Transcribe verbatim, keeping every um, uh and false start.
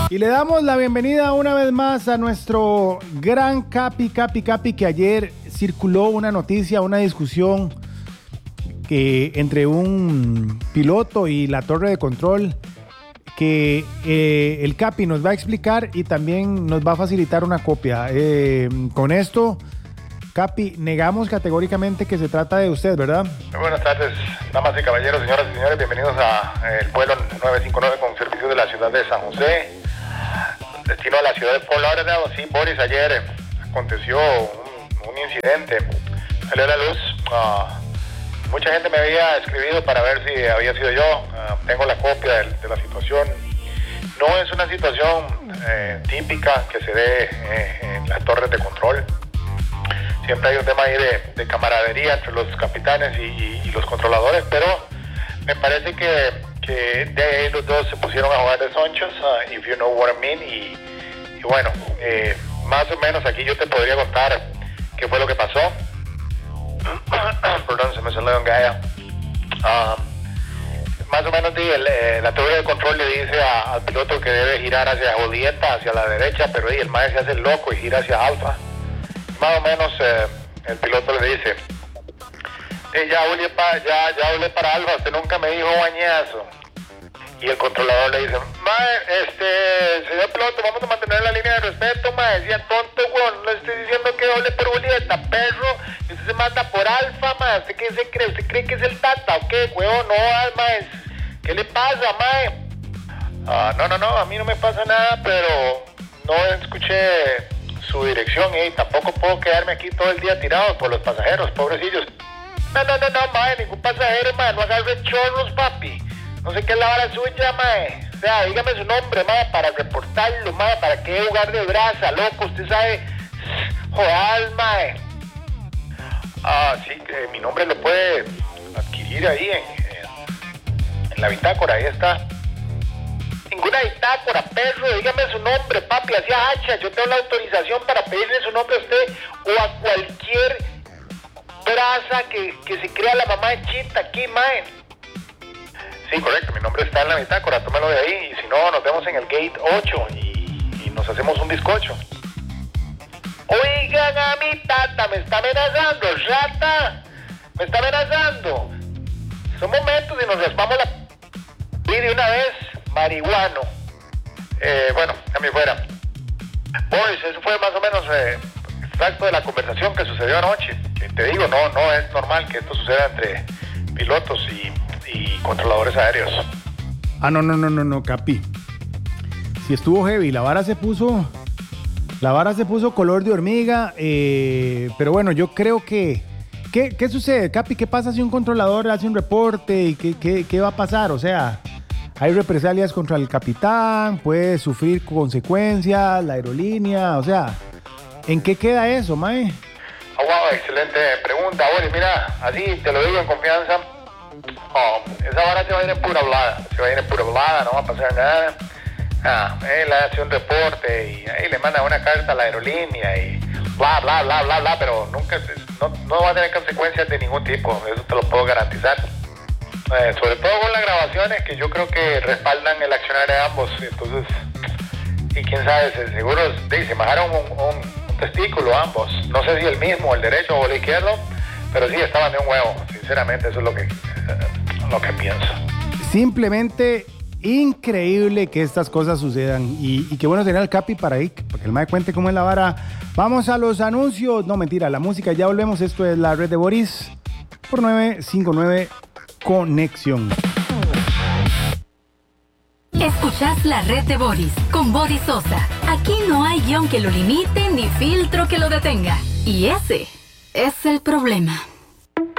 Y le damos la bienvenida una vez más a nuestro gran Capi, Capi, Capi, que ayer circuló una noticia, una discusión que entre un piloto y la torre de control que eh, el Capi nos va a explicar y también nos va a facilitar una copia. Eh, con esto, Capi, negamos categóricamente que se trata de usted, ¿verdad? Muy buenas tardes, damas y caballeros, señoras y señores, bienvenidos a el vuelo nueve cinco nueve con servicio de la ciudad de San José, destino a la ciudad de Fort Lauderdale. Sí, Boris, ayer eh, aconteció un, un incidente, salió a la luz. Uh, mucha gente me había escribido para ver si había sido yo. Uh, tengo la copia de, de la situación. No es una situación eh, típica que se dé eh, en las torres de control. Siempre hay un tema ahí de, de camaradería entre los capitanes y, y, y los controladores, pero me parece que, que de ahí los dos se pusieron a jugar de sonchos, uh, if you know what I mean, y, y bueno, eh, más o menos aquí yo te podría contar qué fue lo que pasó. Perdón, se me salió un gallo. Uh, más o menos di, el, eh, la torre de control le dice a, al piloto que debe girar hacia Julieta, hacia la derecha, pero di, el maestro se hace el loco y gira hacia Alfa. Más o menos eh, el piloto le dice, eh, ya volé para ya, ya volé para Alfa, usted nunca me dijo bañazo. Y el controlador le dice, mae, este, señor piloto, vamos a mantener la línea de respeto, mae, decía tonto, weón, no estoy diciendo que doble por Julieta, perro, y usted se mata por Alfa, mae, ¿usted qué se cree? ¿Usted cree que es el Tata o qué, weón? No, mae, ¿qué le pasa, mae? Ah, no, no, no, a mí no me pasa nada, pero no escuché su dirección y tampoco puedo quedarme aquí todo el día tirado por los pasajeros, pobrecillos. No, no, no, no, mae, ningún pasajero, mae, no agarre chorros, papi. No sé qué es la vara suya, mae. O sea, dígame su nombre, mae, para reportarlo, mae, para qué jugar de brasa, loco, usted sabe. Joder, mae. Ah, sí, eh, mi nombre lo puede adquirir ahí en, en, en la bitácora, ahí está. Ninguna bitácora, perro, dígame su nombre, papi, hacía hacha, yo tengo la autorización para pedirle su nombre a usted o a cualquier brasa que, que se crea la mamá de Chita aquí, mae. Sí, correcto, mi nombre está en la bitácora, tómelo de ahí, y si no, nos vemos en el gate ocho y, y nos hacemos un bizcocho. Oigan a mi tata, me está amenazando, rata, me está amenazando. Son momentos y nos raspamos la... Y de una vez... marihuano. Eh, bueno, a mí fuera. Boris, eso fue más o menos eh, extracto de la conversación que sucedió anoche. Que te digo, no, no es normal que esto suceda entre pilotos y, y controladores aéreos. Ah, no, no, no, no, no, Capi. Si estuvo heavy, la vara se puso... La vara se puso color de hormiga, eh, pero bueno, yo creo que... ¿Qué, qué sucede, Capi? ¿Qué pasa si un controlador hace un reporte? ¿Y qué, qué, qué va a pasar? O sea... Hay represalias contra el capitán, puede sufrir consecuencias, la aerolínea, o sea, ¿en qué queda eso, mae? Oh, wow, excelente pregunta, Boris, mira, así te lo digo en confianza, oh, esa vara se va a ir en pura hablada, se va a ir en pura hablada, no va a pasar nada. Ah, él hace un reporte y ahí le manda una carta a la aerolínea y bla, bla, bla, bla, bla, pero nunca, no, no va a tener consecuencias de ningún tipo, eso te lo puedo garantizar. Eh, sobre todo con las grabaciones que yo creo que respaldan el accionar de ambos, entonces, y quién sabe, seguro sí, se bajaron un, un, un testículo ambos, no sé si el mismo, el derecho o el izquierdo, pero sí estaban de un huevo, sinceramente, eso es lo que, eh, lo que pienso. Simplemente increíble que estas cosas sucedan y, y qué bueno tener al Capi para ahí, para que el mae cuente cómo es la vara. Vamos a los anuncios, no mentira, la música, ya volvemos, esto es la red de Boris por nueve cinco nueve Conexión. Escuchas la red de Boris con Boris Sosa. Aquí no hay guión que lo limite ni filtro que lo detenga. Y ese es el problema.